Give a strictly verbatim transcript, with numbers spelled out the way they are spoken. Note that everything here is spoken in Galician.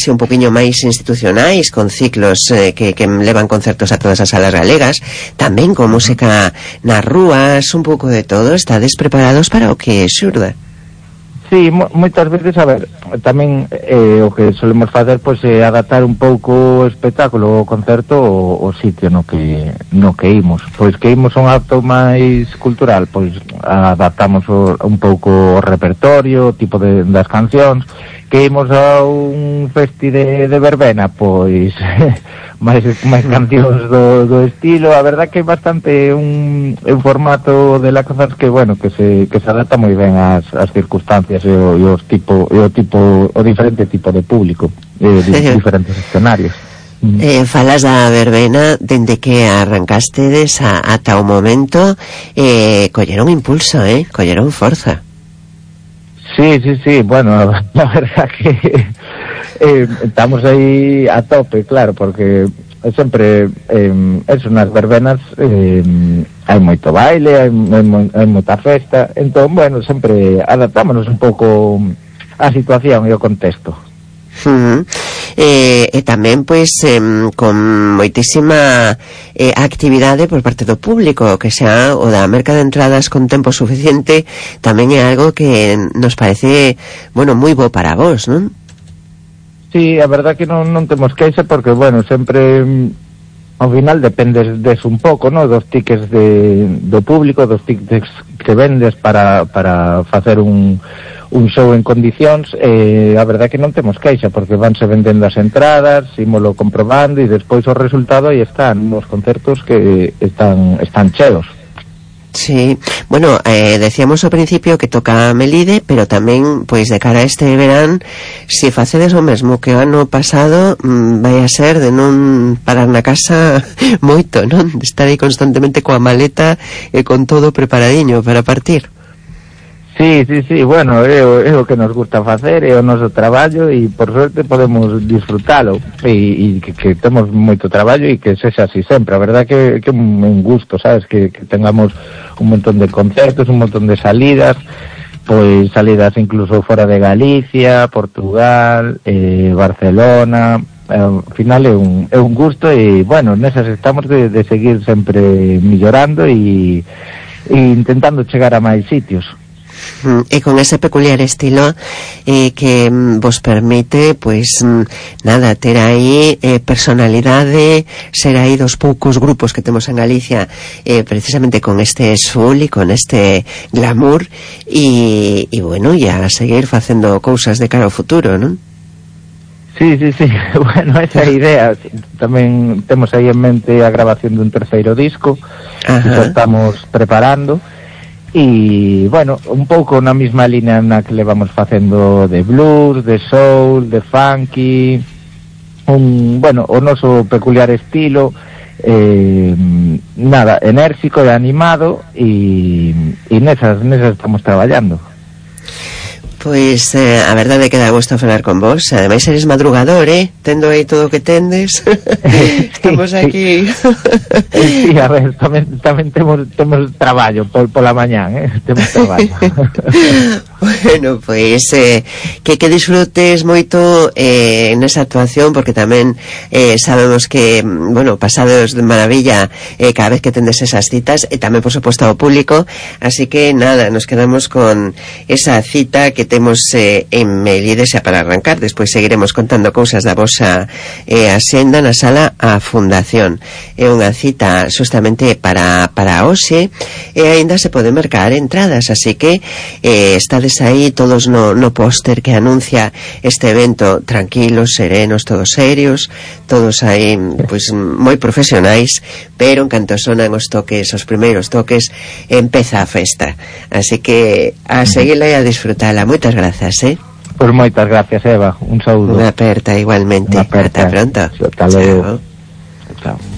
así un poquinho máis institucionais, con ciclos eh, que, que levan concertos a todas as salas galegas, tamén con música nas rúas, un pouco de todo. Estades preparados para o que xurda? Sí, moitas veces, a ver, tamén eh, o que solemos facer pois é adaptar un pouco o espectáculo, o concerto, o, o sitio no que no que imos. Pois que imos a un acto máis cultural, pois adaptamos o, un pouco o repertorio, o tipo de, das cancións. Que imos a un festi de, de verbena, pois máis, máis cancións do, do estilo. A verdad que é bastante un, un formato de la cosas que, bueno, que se, que se adapta moi ben ás, ás circunstancias e o, e os tipo, e o tipo, o diferente tipo de público, e di, diferentes escenarios. Eh, falas da verbena, dende que arrancastedes a, ata o momento, eh, colleron impulso, eh, colleron forza. Sí, sí, sí, bueno, la verdad que eh, estamos aí a tope, claro, porque sempre eh, eso, nas verbenas eh, hai moito baile, hai, hai, hai moita festa, entón, bueno, sempre adaptámonos un pouco á situación e ao contexto. Uh-huh. eh, e tamén pois eh, con moitísima eh, actividade por parte do público, que xa o da merca de entradas con tempo suficiente tamén é algo que nos parece, bueno, moi bo para vos, non? Sí, a verdad que non, non temos queixa porque, bueno, sempre ao final dependes des un pouco, no, dos tickets de, do público, dos tickets que vendes para, para facer un un show en condicións. Eh, a verdad que non temos queixa porque vanse vendendo as entradas, ímolo comprobando e despois o resultado aí están nos concertos que están están cheos. Sí, bueno, eh, decíamos ao principio que toca Melide, pero tamén, pois, de cara a este verán, se facedes o mesmo que o ano pasado, mmm, vai a ser de non parar na casa moito, non? De estar aí constantemente coa maleta e con todo preparadiño para partir. Sí, sí, sí, bueno, é o, é o que nos gusta facer, é o noso traballo e por suerte podemos disfrutalo e, e que, que temos moito traballo e que sexa así sempre. A verdad que, que é un gusto, sabes, que, que tengamos un montón de concertos, un montón de salidas, pois salidas incluso fora de Galicia, Portugal, eh, Barcelona. Eh, ao final é un, é un gusto e, bueno, nesas estamos de, de seguir sempre millorando e, e intentando chegar a máis sitios. E con ese peculiar estilo eh, que mm, vos permite, pois, mm, nada, ter aí eh, personalidade, ser aí dos poucos grupos que temos en Galicia eh, precisamente con este soul e con este glamour e, e bueno, e a seguir facendo cousas de cara ao futuro, non? Sí, sí, sí, bueno, esa idea. Tamén temos aí en mente a grabación dun terceiro disco. Ajá. Que estamos preparando. E, bueno, un pouco na mesma línea na que levamos facendo de blues, de soul, de funky, un, bueno, o noso peculiar estilo, eh, nada, enérxico e animado, e, e nesas, nesas estamos traballando. Pois eh, a verdade é que dá gusto falar con vos. Ademais eres madrugador, eh? Tendo aí todo o que tendes. Estamos aquí. Sí, a ver, tamén, tamén temos, temos traballo por, pola mañán, eh? Temos traballo. Bueno, pois eh, que, que disfrutes moito eh, nesa actuación, porque tamén eh, sabemos que, bueno, pasados de maravilla eh, cada vez que tendes esas citas, e tamén, por suposto, ao público. Así que, nada, nos quedamos con esa cita que temos eh, en Melide xa para arrancar. Despois seguiremos contando cousas da vosa eh, asenda na sala A Fundación. É unha cita justamente para, para hoxe, e aínda se pode mercar entradas, así que eh, estades aí todos no, no póster que anuncia este evento, tranquilos, serenos, todos serios, todos aí pois moi profesionais, pero en canto sonan os toques, os primeiros toques, empeza a festa. Así que a seguirla e a disfrutala. Moitas grazas, eh? Pois moitas gracias, Eva. Un saúdo. Unha aperta igualmente. Unha aperta. Ata pronto. Hasta logo. Chao. Chao.